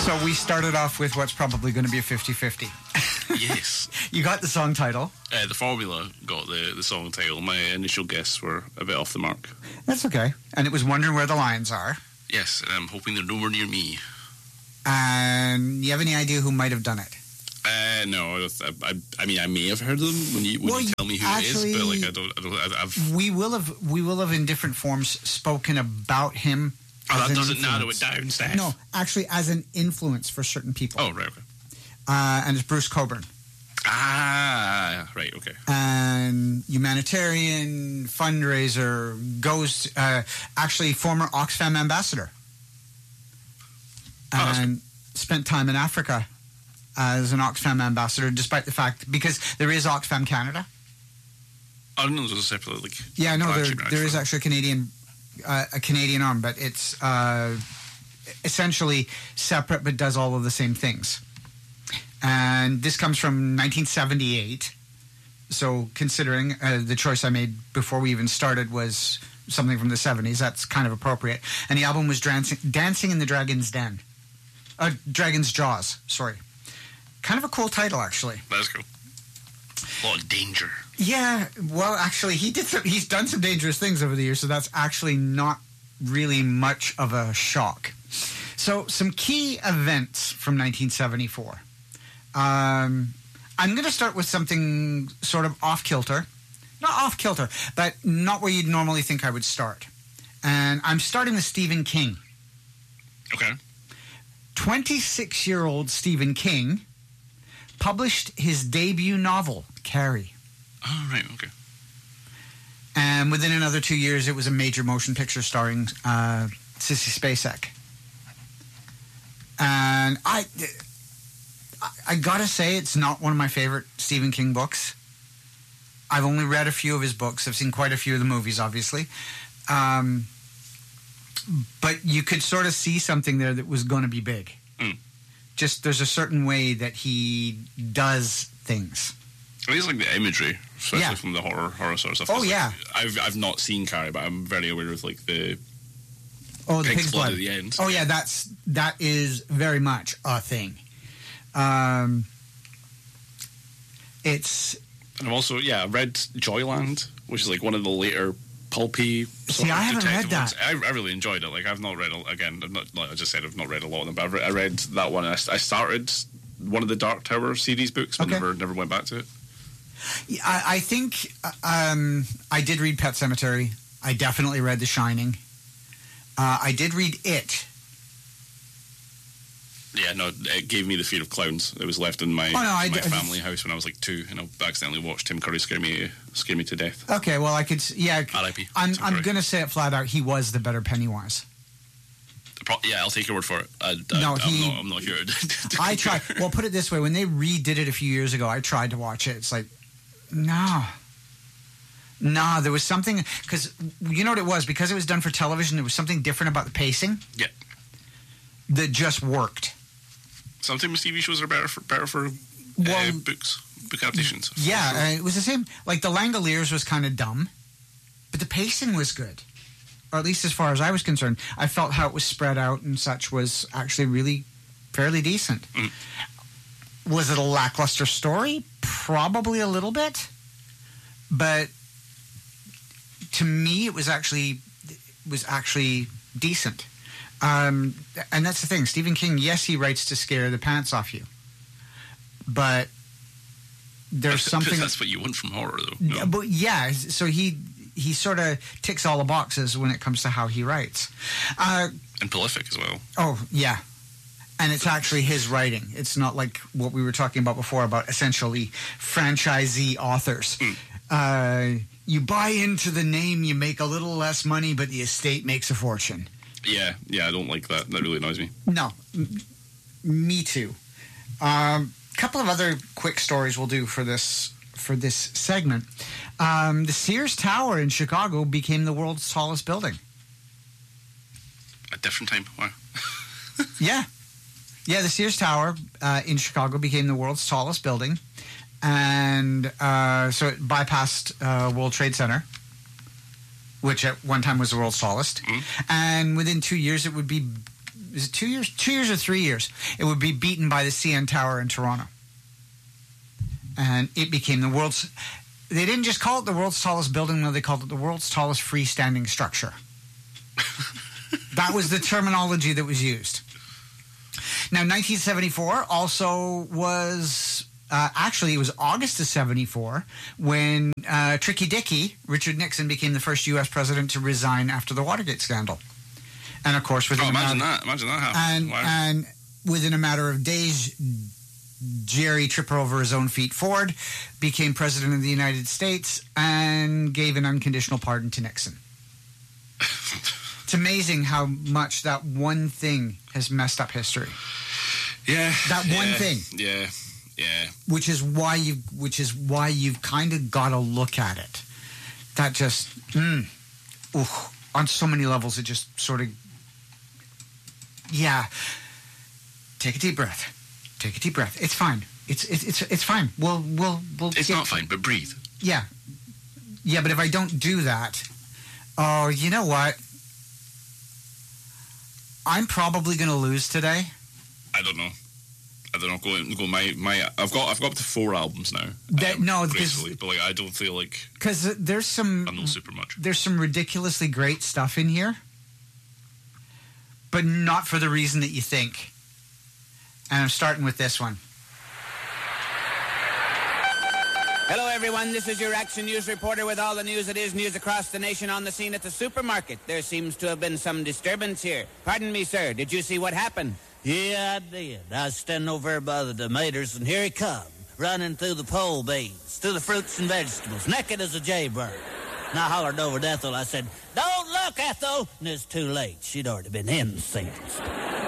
So we started off with what's probably going to be a 50-50. Yes. You got the song title. The formula got the song title. My initial guesses were a bit off the mark. That's okay. And it was Wondering Where the Lions Are. Yes, and I'm hoping they're nowhere near me. And you have any idea who might have done it? No. I mean, I may have heard them when you tell me who actually, it is, but we will have in different forms spoken about him. Oh, that doesn't narrow it down, Steph. No, actually, as an influence for certain people. Oh, right, okay. And it's Bruce Cockburn. Ah, right, okay. And humanitarian fundraiser, goes actually former Oxfam ambassador, and spent time in Africa as an Oxfam ambassador, despite the fact because there is Oxfam Canada. I don't know, there's a separate Yeah, no, there is actually a Canadian arm, but it's essentially separate, but does all of the same things. And this comes from 1978. So considering the choice I made before we even started was something from the 70s, that's kind of appropriate. And the album was Dancing in the Dragon's Den. Dragon's Jaws, sorry. Kind of a cool title, actually. That's cool. A lot of danger. Yeah, well, actually, he's done some dangerous things over the years, so that's actually not really much of a shock. So some key events from 1974. I'm going to start with something sort of off-kilter. Not off-kilter, but not where you'd normally think I would start. And I'm starting with Stephen King. Okay. 26-year-old Stephen King published his debut novel, Carrie. Oh, right, okay. And within another 2 years, it was a major motion picture starring Sissy Spacek. And I gotta say, it's not one of my favorite Stephen King books. I've only read a few of his books. I've seen quite a few of the movies, obviously. But you could sort of see something there that was going to be big. Mm. Just there's a certain way that he does things. I think it's like the imagery, especially from the horror sort of stuff. Oh, yeah. I've not seen Carrie, but I'm very aware of like the pig's blood at the end. Oh, yeah, that is very much a thing. It's... And I've also, read Joyland, which is like one of the later pulpy sort of I haven't read that. Ones. I really enjoyed it. Like, I've not read, again, like I just said, I've not read a lot of them, but I read that one. I started one of the Dark Tower series books, but never went back to it. I think I did read Pet Sematary. I definitely read The Shining. I did read It. Yeah, no, it gave me the fear of clowns. It was left in my family house when I was like 2, and I accidentally watched Tim Curry scare me to death. Okay, well, I could... Yeah, R.I.P. I'm going to say it flat out. He was the better Pennywise. Yeah, I'll take your word for it. I'm not here. I tried... Well, put it this way. When they redid it a few years ago, I tried to watch it. It's like, no, there was something... Because you know what it was? Because it was done for television, there was something different about the pacing. Yeah. That just worked. Sometimes TV shows are better for books, book adaptations. Yeah, sure. It was the same. Like, The Langoliers was kind of dumb, but the pacing was good. Or at least as far as I was concerned. I felt how it was spread out and such was actually really fairly decent. Mm. Was it a lackluster story? Probably a little bit. But to me, it was actually decent. And that's the thing. Stephen King, yes, he writes to scare the pants off you. But there's something... That's what you want from horror, though. No. But yeah, so he sort of ticks all the boxes when it comes to how he writes. And prolific as well. Oh, yeah. And it's actually his writing. It's not like what we were talking about before about essentially franchisee authors. Mm. You buy into the name, you make a little less money, but the estate makes a fortune. Yeah, I don't like that. That really annoys me. No, me too. Couple of other quick stories we'll do for this segment. The Sears Tower in Chicago became the world's tallest building. A different time. Wow. Yeah, the Sears Tower in Chicago became the world's tallest building, and so it bypassed World Trade Center, which at one time was the world's tallest. Mm. And within 2 years, it would be is it 2 years? 2 years or 3 years, it would be beaten by the CN Tower in Toronto. And it became the world's... They didn't just call it the world's tallest building, no, they called it the world's tallest freestanding structure. That was the terminology that was used. Now, 1974 also was... actually, it was August of 74 when Tricky Dicky, Richard Nixon, became the first U.S. president to resign after the Watergate scandal. And, of course... Imagine that happening. And within a matter of days... Jerry Tripper over his own feet Ford became president of the United States and gave an unconditional pardon to Nixon. It's amazing how much that one thing has messed up history. Yeah. That one thing. Yeah. Which is why you've kind of got to look at it. That just on so many levels it just sort of take a deep breath. Take a deep breath. It's fine. It's fine. We'll. It's not fine, but breathe. Yeah. But if I don't do that, oh, you know what? I'm probably going to lose today. I don't know. Go. I've got up to 4 albums now. Gracefully, but I don't feel like because there's some. I know super much. There's some ridiculously great stuff in here, but not for the reason that you think. And I'm starting with this one. Hello, everyone. This is your Action News reporter with all the news that is news across the nation on the scene at the supermarket. There seems to have been some disturbance here. Pardon me, sir. Did you see what happened? Yeah, I did. I was standing over by the tomatoes, and here he come, running through the pole beans, through the fruits and vegetables, naked as a jaybird. And I hollered over to Ethel. I said, "Don't look, Ethel!" And it's too late. She'd already been incensed.